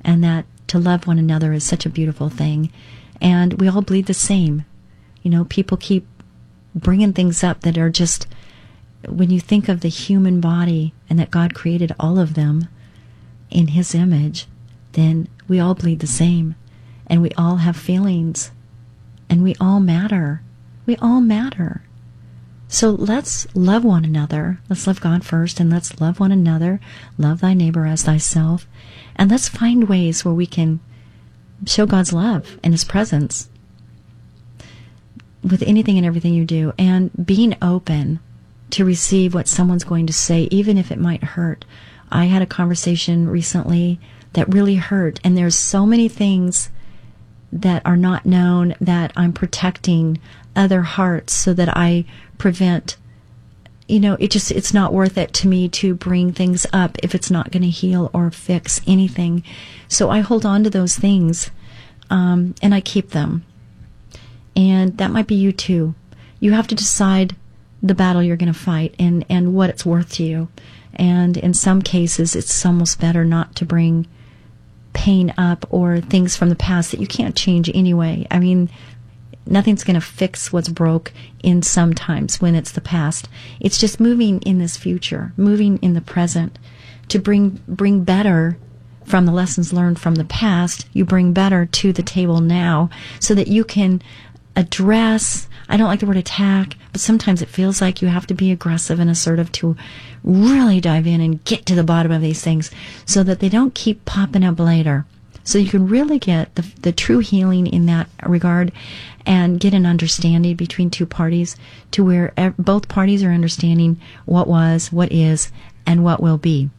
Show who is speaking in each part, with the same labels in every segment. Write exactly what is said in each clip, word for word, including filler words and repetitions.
Speaker 1: and that to love one another is such a beautiful thing. And we all bleed the same. You know, people keep bringing things up that are just, when you think of the human body and that God created all of them in His image, then we all bleed the same, and we all have feelings, and we all matter. We all matter. So let's love one another. Let's love God first, and let's love one another. Love thy neighbor as thyself. And let's find ways where we can show God's love and His presence with anything and everything you do, and being open to receive what someone's going to say, even if it might hurt. I had a conversation recently that really hurt, and there's so many things that are not known that I'm protecting other hearts so that I prevent, you know, it just, it's not worth it to me to bring things up if it's not going to heal or fix anything. So I hold on to those things, um, and I keep them. And that might be you too. You have to decide the battle you're going to fight and, and what it's worth to you. And in some cases, it's almost better not to bring pain up or things from the past that you can't change anyway. I mean, nothing's going to fix what's broke in sometimes when it's the past. It's just moving in this future, moving in the present to bring bring better from the lessons learned from the past. You bring better to the table now so that you can address, I don't like the word attack, but sometimes it feels like you have to be aggressive and assertive to really dive in and get to the bottom of these things so that they don't keep popping up later. So you can really get the, the true healing in that regard and get an understanding between two parties to where ev- both parties are understanding what was, what is, and what will be.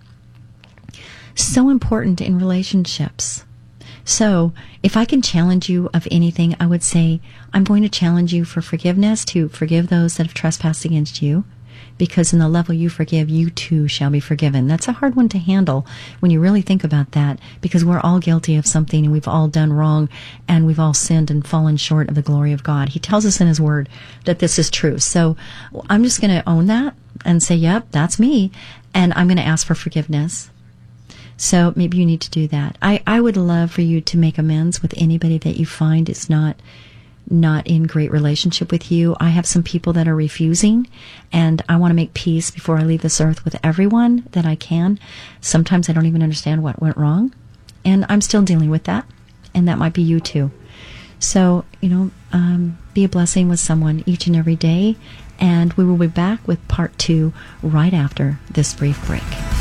Speaker 1: So important in relationships. So, if I can challenge you of anything, I would say, I'm going to challenge you for forgiveness, to forgive those that have trespassed against you, because in the level you forgive, you too shall be forgiven. That's a hard one to handle when you really think about that, because we're all guilty of something, and we've all done wrong, and we've all sinned and fallen short of the glory of God. He tells us in His Word that this is true. So, I'm just going to own that and say, yep, that's me, and I'm going to ask for forgiveness. So maybe you need to do that. I, I would love for you to make amends with anybody that you find is not not in great relationship with you. I have some people that are refusing, and I want to make peace before I leave this earth with everyone that I can. Sometimes I don't even understand what went wrong, and I'm still dealing with that, and that might be you too. So, you know, um, be a blessing with someone each and every day, and we will be back with part two right after this brief break.